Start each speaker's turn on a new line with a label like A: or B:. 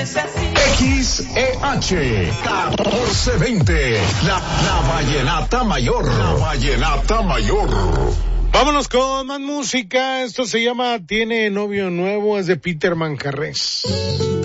A: XEH 1420, la Vallenata Mayor. La Vallenata Mayor.
B: Vámonos con más música. Esto se llama Tiene novio nuevo, es de Peter Manjarres.